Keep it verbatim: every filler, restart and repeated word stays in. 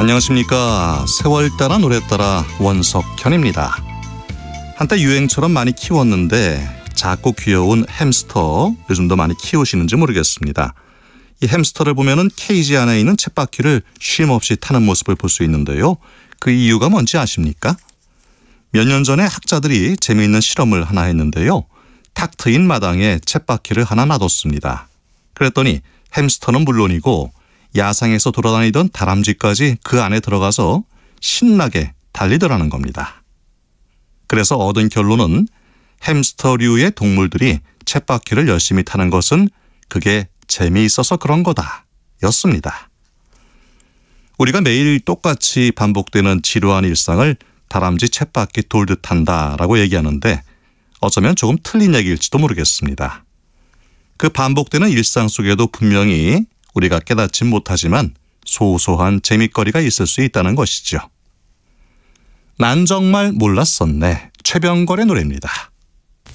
안녕하십니까. 세월 따라 노래 따라 원석현입니다. 한때 유행처럼 많이 키웠는데 작고 귀여운 햄스터 요즘도 많이 키우시는지 모르겠습니다. 이 햄스터를 보면은 케이지 안에 있는 쳇바퀴를 쉼 없이 타는 모습을 볼 수 있는데요. 그 이유가 뭔지 아십니까? 몇 년 전에 학자들이 재미있는 실험을 하나 했는데요. 탁 트인 마당에 쳇바퀴를 하나 놔뒀습니다. 그랬더니 햄스터는 물론이고 야상에서 돌아다니던 다람쥐까지 그 안에 들어가서 신나게 달리더라는 겁니다. 그래서 얻은 결론은 햄스터류의 동물들이 쳇바퀴를 열심히 타는 것은 그게 재미있어서 그런 거다 였습니다. 우리가 매일 똑같이 반복되는 지루한 일상을 다람쥐 쳇바퀴 돌듯 한다라고 얘기하는데 어쩌면 조금 틀린 얘기일지도 모르겠습니다. 그 반복되는 일상 속에도 분명히 우리가 깨닫지 못하지만 소소한 재미거리가 있을 수 있다는 것이죠. 난 정말 몰랐었네. 최병걸의 노래입니다.